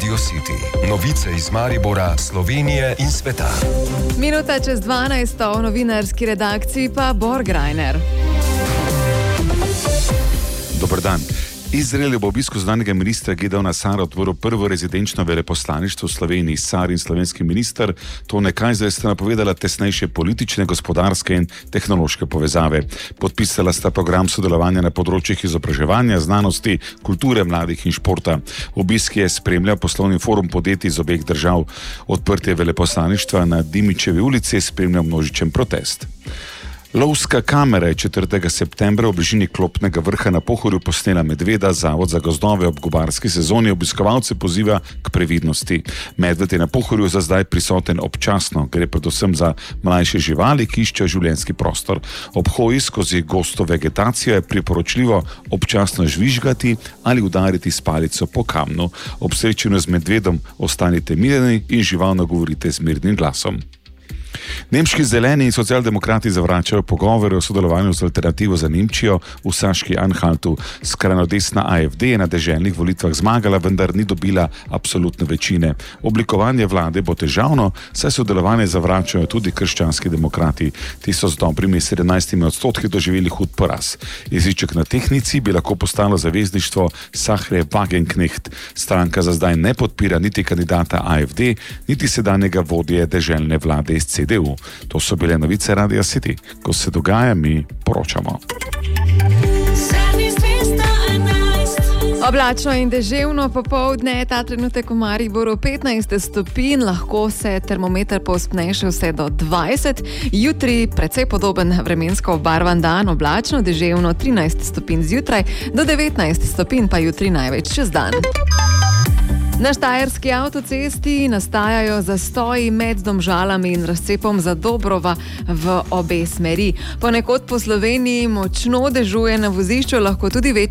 Radio City. Novice iz Maribora, Slovenije in sveta. Minuta čez 12. v novinarski redakciji pa Borgrajner. Dober dan. Izrael je po obisku zunanjega ministra Gideona Saara otvoril prvo rezidenčno veleposlaništvo v Sloveniji. Saar in slovenski minister Tone Kajzer sta napovedala tesnejše politične, gospodarske in tehnološke povezave. Podpisala sta program sodelovanja na področjih izobraževanja, znanosti, kulture, mladih in športa. Obisk je spremljal poslovni forum podjetij iz obeh držav. Odprtje veleposlaništva na Dimičevi ulici je spremljal množičen protest. Lovska kamera je 4. septembra v bližini Klopnega vrha na Pohorju posnela medveda. Zavod za gozdove ob gobarski sezoni obiskovalce poziva k previdnosti. Medved je na Pohorju za zdaj prisoten občasno. Gre predvsem za mlajše živali, ki iščejo življenjski prostor. Ob hoji skozi gosto vegetacijo je priporočljivo občasno žvižgati ali udariti s palico po kamnu. Ob srečanju z medvedom ostanite mirni in živalno govorite z mirnim glasom. Nemški zeleni in socialdemokrati zavračajo pogovore o sodelovanju z alternativo za Nemčijo v Saški-Anhaltu. Skrajno desna AfD je na deželnih volitvah zmagala, vendar ni dobila absolutne večine. Oblikovanje vlade bo težavno, saj sodelovanje zavračajo tudi krščanski demokrati. Ti so z dobrimi 17% doživeli hud poraz. Jeziček na tehnici bi lahko postalo zavezništvo Sahre Wagenknecht. Stranka za zdaj ne podpira niti kandidata AfD, niti sedanjega vodje deželne vlade iz CDU. To so bile novice Radia City. Ko se dogaja, mi poročamo. Oblačno in deževno popoldne, ta trenutek v Mariboru 15 stopinj, lahko se termometer povzpne še vse do 20. Jutri precej podoben vremensko obarvan dan, oblačno, deževno 13 stopinj zjutraj, do 19 stopinj pa jutri največ čez dan. Na štajerski avtocesti nastajajo zastoji med Domžalami in razcepom Zadobrova v obe smeri. Ponekod po Sloveniji močno dežuje, na vozišču lahko tudi večji